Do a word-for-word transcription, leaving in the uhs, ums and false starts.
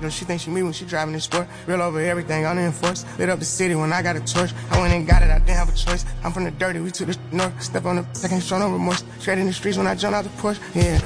know, she thinks she me when she driving this sport. Real over everything, unenforced. Lit up the city when I got a torch. I went and got it, I didn't have a choice. I'm from the dirty, we took the north. Step on the second, show no remorse. Straight in the streets when I jumped out the Porsche. Yeah.